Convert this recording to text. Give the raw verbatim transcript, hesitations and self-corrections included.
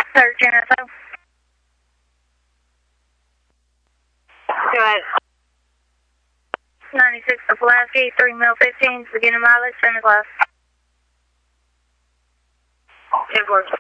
thirteen or so. Go ahead. ninety-six to Pulaski, three mil fifteen, beginning mileage, ten o'clock. ten four.